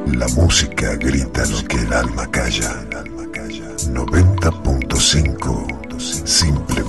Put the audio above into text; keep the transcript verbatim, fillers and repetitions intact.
La música grita lo que el alma calla. noventa punto cinco Simple